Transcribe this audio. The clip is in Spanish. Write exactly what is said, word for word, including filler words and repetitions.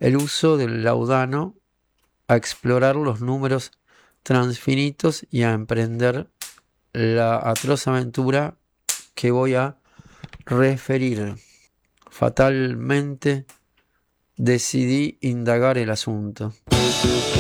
el uso del Laudano a explorar los números transfinitos y a emprender la atroz aventura que voy a referir. Fatalmente decidí indagar el asunto.